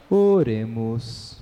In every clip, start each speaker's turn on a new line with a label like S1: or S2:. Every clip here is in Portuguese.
S1: Oremos.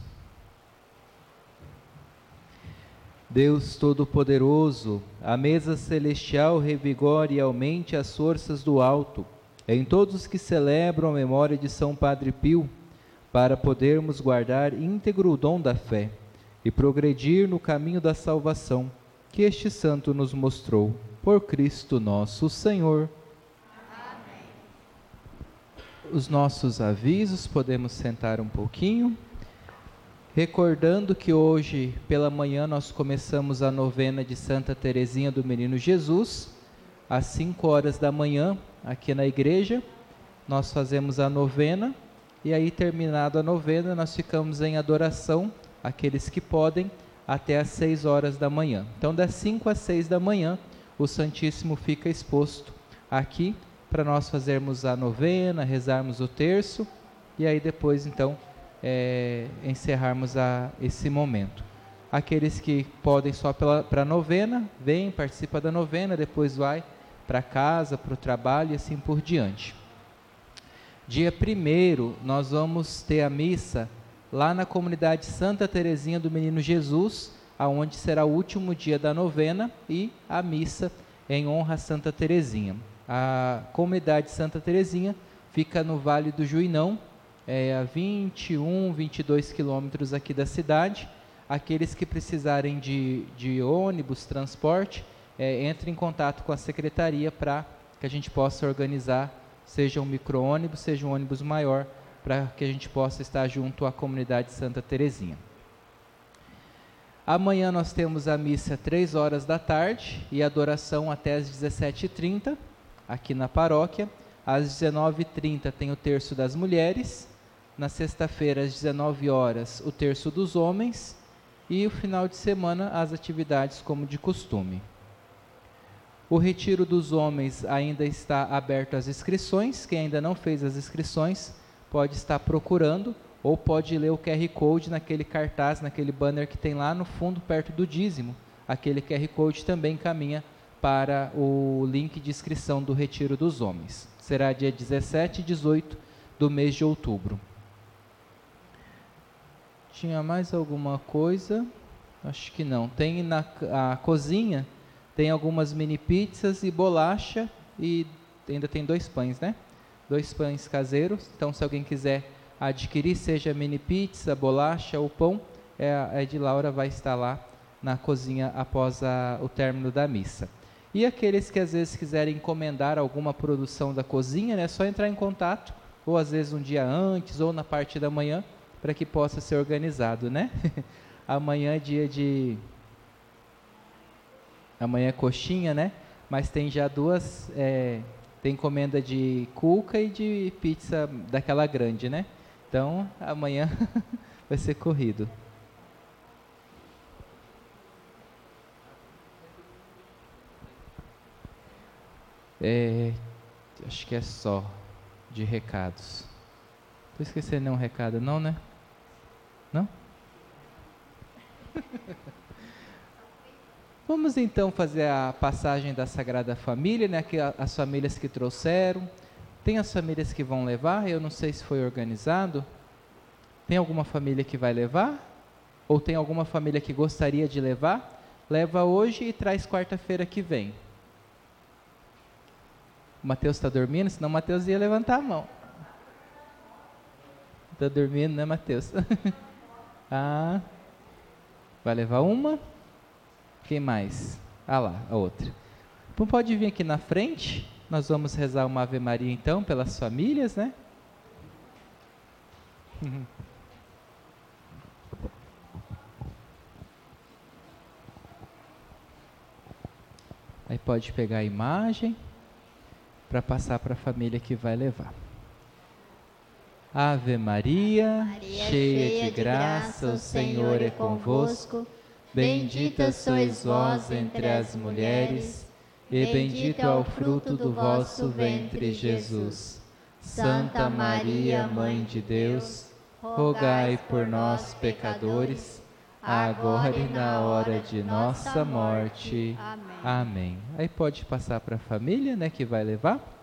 S1: Deus Todo-Poderoso, a mesa celestial revigore e aumente as forças do alto em todos os que celebram a memória de São Padre Pio, para podermos guardar íntegro o dom da fé e progredir no caminho da salvação que este santo nos mostrou. Por Cristo nosso Senhor.
S2: Amém.
S1: Os nossos avisos, podemos sentar um pouquinho. Recordando que hoje pela manhã nós começamos a novena de Santa Teresinha do Menino Jesus, às 5 horas da manhã, aqui na igreja, nós fazemos a novena, e aí terminada a novena, nós ficamos em adoração, aqueles que podem, até às 6 horas da manhã. Então, das 5 às 6 da manhã, o Santíssimo fica exposto aqui, para nós fazermos a novena, rezarmos o terço, e aí depois, então, encerrarmos esse momento. Aqueles que podem só para a novena, vem, participa da novena, depois vai para casa, para o trabalho e assim por diante. Dia 1º, nós vamos ter a missa lá na comunidade Santa Teresinha do Menino Jesus, aonde será o último dia da novena e a missa em honra a Santa Teresinha. A comunidade Santa Teresinha fica no Vale do Juinão, a 21, 22 quilômetros aqui da cidade. Aqueles que precisarem de ônibus, transporte, entre em contato com a secretaria para que a gente possa organizar, seja um micro-ônibus, seja um ônibus maior, para que a gente possa estar junto à comunidade Santa Teresinha. Amanhã nós temos a missa 3 horas da tarde e adoração até às 17h30, aqui na paróquia. Às 19h30 tem o terço das mulheres. Na sexta-feira, às 19 horas, o terço dos homens, e o final de semana, as atividades como de costume. O retiro dos homens ainda está aberto às inscrições. Quem ainda não fez as inscrições, pode estar procurando, ou pode ler o QR Code naquele cartaz, naquele banner que tem lá no fundo, perto do dízimo. Aquele QR Code também caminha para o link de inscrição do retiro dos homens. Será dia 17 e 18 do mês de outubro. Tinha mais alguma coisa? Acho que não. Tem na cozinha, tem algumas mini pizzas e bolacha, e ainda tem 2 pães, né? 2 pães caseiros. Então, se alguém quiser adquirir, seja mini pizza, bolacha ou pão, a Ed Laura vai estar lá na cozinha após o término da missa. E aqueles que às vezes quiserem encomendar alguma produção da cozinha, né, é só entrar em contato, ou às vezes um dia antes, ou na parte da manhã, para que possa ser organizado, né? Amanhã é dia de... Amanhã é coxinha, né? Mas tem já 2... tem encomenda de cuca e de pizza daquela grande, né? Então, amanhã vai ser corrido. Acho que é só de recados. Estou esquecendo nenhum recado, não, né? Não? Vamos então fazer a passagem da Sagrada Família, né? Que as famílias que trouxeram. Tem as famílias que vão levar, eu não sei se foi organizado. Tem alguma família que vai levar? Ou tem alguma família que gostaria de levar? Leva hoje e traz quarta-feira que vem. O Mateus está dormindo, senão o Mateus ia levantar a mão. Está dormindo, né, Mateus? Vai levar uma? Quem mais? Lá, a outra. Então pode vir aqui na frente. Nós vamos rezar uma Ave Maria então pelas famílias, né? Aí pode pegar a imagem para passar para a família que vai levar. Ave Maria, cheia de graça, o Senhor é convosco. Bendita sois vós entre as mulheres, e bendito é o fruto do vosso ventre, Jesus. Santa Maria, Mãe de Deus, rogai por nós, pecadores, agora e na hora de nossa morte. Amém. Aí pode passar para a família, né, que vai levar.